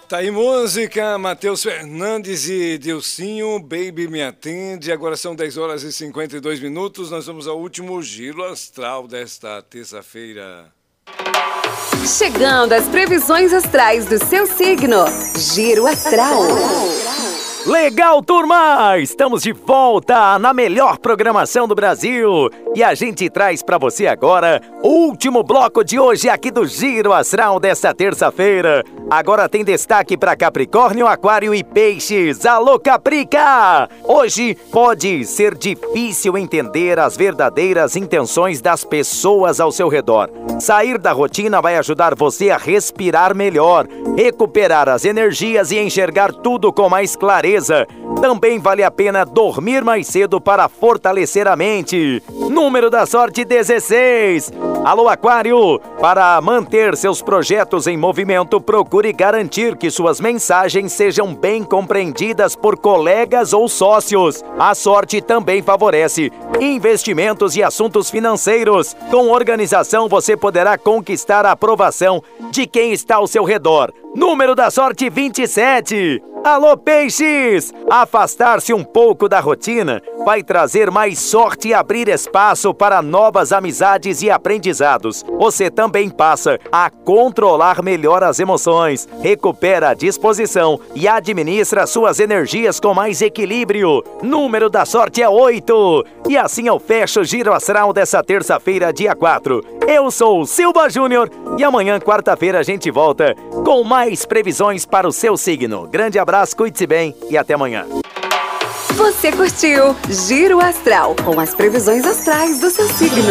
Tá aí música, Matheus Fernandes e Dilcinho, Baby Me Atende. Agora são 10 horas e 52 minutos. Nós vamos ao último giro astral desta terça-feira. Chegando às previsões astrais do seu signo. Giro Astral. Legal, turma! Estamos de volta na melhor programação do Brasil e a gente traz para você agora o último bloco de hoje aqui do Giro Astral desta terça-feira. Agora tem destaque para Capricórnio, Aquário e Peixes. Alô, Caprica! Hoje pode ser difícil entender as verdadeiras intenções das pessoas ao seu redor. Sair da rotina vai ajudar você a respirar melhor, recuperar as energias e enxergar tudo com mais clareza. Também vale a pena dormir mais cedo para fortalecer a mente. Número da sorte 16. Alô, Aquário! Para manter seus projetos em movimento, procure garantir que suas mensagens sejam bem compreendidas por colegas ou sócios. A sorte também favorece investimentos e assuntos financeiros. Com organização, você poderá conquistar a aprovação de quem está ao seu redor. Número da sorte 27. Alô, Peixes! Afastar-se um pouco da rotina vai trazer mais sorte e abrir espaço para novas amizades e aprendizados. Você também passa a controlar melhor as emoções, recupera a disposição e administra suas energias com mais equilíbrio. Número da sorte é 8. E assim eu fecho o Giro Astral dessa terça-feira, dia 4. Eu sou o Silva Júnior e amanhã, quarta-feira, a gente volta com mais previsões para o seu signo. Grande abraço, cuide-se bem e até amanhã. Você curtiu Giro Astral com as previsões astrais do seu signo.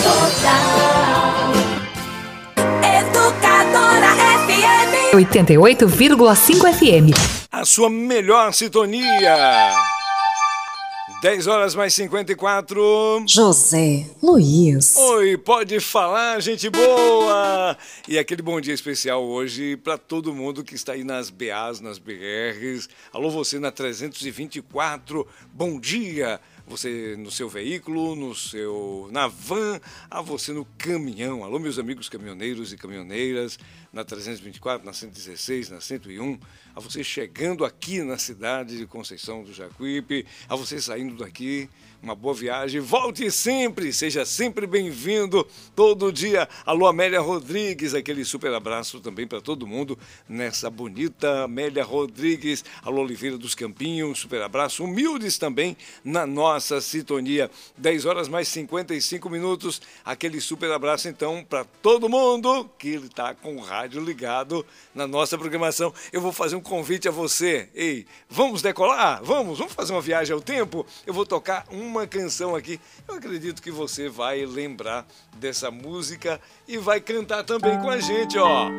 Educadora FM 88,5 FM. A sua melhor sintonia. 10 horas mais 54. José Luiz. Oi, pode falar, gente boa! E aquele bom dia especial hoje para todo mundo que está aí nas BAs, nas BRs. Alô, você na 324, bom dia! Você no seu veículo, na van, a você no caminhão. Alô, meus amigos caminhoneiros e caminhoneiras, na 324, na 116, na 101. A você chegando aqui na cidade de Conceição do Jacuípe, a você saindo daqui, uma boa viagem. Volte sempre, seja sempre bem-vindo, todo dia. Alô, Amélia Rodrigues, aquele super abraço também para todo mundo nessa bonita Amélia Rodrigues. Alô, Oliveira dos Campinhos, super abraço. Humildes também na nossa sintonia. 10 horas mais 55 minutos, aquele super abraço então para todo mundo que está com o rádio ligado na nossa programação. Eu vou fazer um convite a você. Ei, vamos decolar? Vamos fazer uma viagem ao tempo? Eu vou tocar uma canção aqui. Eu acredito que você vai lembrar dessa música e vai cantar também com a gente, ó.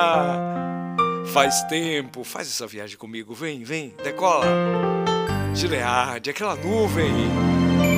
Faz tempo, faz essa viagem comigo. Vem, decola. Gilead, aquela nuvem.